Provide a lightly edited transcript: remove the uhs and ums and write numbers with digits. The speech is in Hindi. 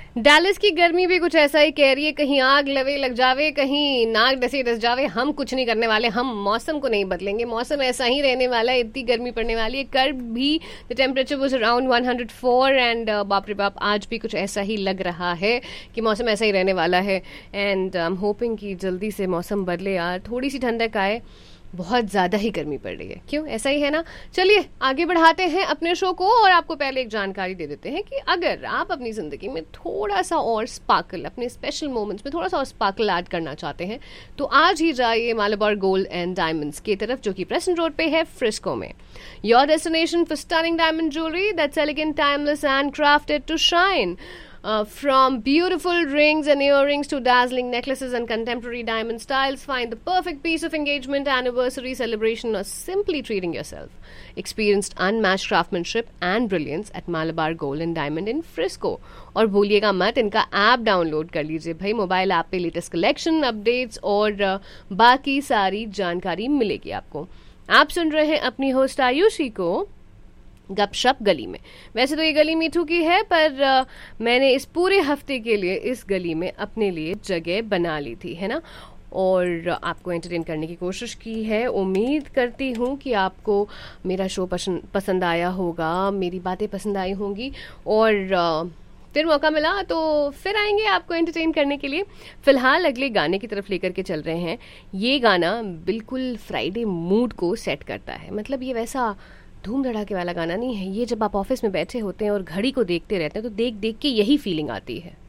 डैलस की गर्मी भी कुछ ऐसा ही कह रही है, कहीं आग लवे लग जावे, कहीं नाक डसे डस जावे, हम कुछ नहीं करने वाले, हम मौसम को नहीं बदलेंगे, मौसम ऐसा ही रहने वाला है, इतनी गर्मी पड़ने वाली है। कल भी the temperature was around 104 and बाप रे बाप, आज भी कुछ ऐसा ही लग रहा है कि मौसम ऐसा ही रहने वाला है। एंड आई एम होपिंग कि जल्दी से मौसम बदले यार, थोड़ी सी ठंडक आए, बहुत ज़्यादा ही गर्मी पड़ रही है। क्यों, ऐसा ही है ना। चलिए आगे बढ़ाते हैं अपने शो को, और आपको पहले एक जानकारी दे देते हैं कि अगर आप अपनी ज़िंदगी में थोड़ा सा और स्पार्कल, अपने स्पेशल मोमेंट्स में थोड़ा सा और स्पार्कल ऐड करना चाहते हैं, तो आज ही जाइए मालाबार गोल्ड एंड डायमंड्स की तरफ, जो कि प्रेजेंट रोड पे है, फ्रिस्को में। Your destination for stunning diamond jewellery that's elegant, timeless and crafted to shine. From beautiful rings and earrings to dazzling necklaces and contemporary diamond styles, find the perfect piece of engagement, anniversary celebration, or simply treating yourself. Experienced unmatched craftsmanship and brilliance at Malabar Gold and Diamond in Frisco. और भूलिएगा मत, इनका ऐप डाउनलोड कर लीजिए भाई। मोबाइल ऐप पे लेटेस्ट कलेक्शन, अपडेट्स और बाकी सारी जानकारी मिलेगी आपको। आप सुन रहे हैं अपनी होस्ट आयुषी को गपशप गली में। वैसे तो ये गली मीठू की है, पर मैंने इस पूरे हफ्ते के लिए इस गली में अपने लिए जगह बना ली थी, है ना, और आपको एंटरटेन करने की कोशिश की है। उम्मीद करती हूँ कि आपको मेरा शो पसंद आया होगा, मेरी बातें पसंद आई होंगी, और फिर मौका मिला तो फिर आएंगे आपको एंटरटेन करने के लिए। फिलहाल अगले गाने की तरफ लेकर के चल रहे हैं। ये गाना बिल्कुल फ्राइडे मूड को सेट करता है। मतलब ये वैसा धूम धड़ाके वाला गाना नहीं है, ये जब आप ऑफिस में बैठे होते हैं और घड़ी को देखते रहते हैं तो देख देख के यही फीलिंग आती है।